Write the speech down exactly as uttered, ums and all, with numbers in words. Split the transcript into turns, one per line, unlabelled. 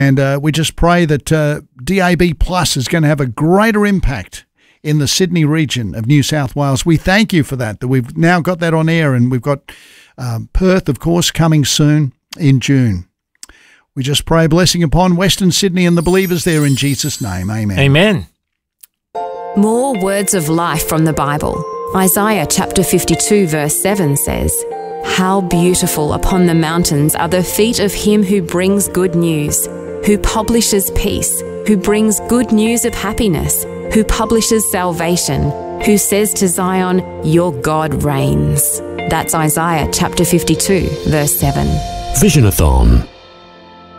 And uh, we just pray that uh, D A B Plus is going to have a greater impact in the Sydney region of New South Wales. We thank you for that, that we've now got that on air, and we've got um, Perth, of course, coming soon in June. We just pray blessing upon Western Sydney and the believers there in Jesus' name. Amen.
Amen.
More words of life from the Bible. Isaiah chapter fifty-two verse seven says, "How beautiful upon the mountains are the feet of him who brings good news, who publishes peace, who brings good news of happiness, who publishes salvation, who says to Zion, your God reigns." That's Isaiah chapter fifty-two verse seven.
Visionathon.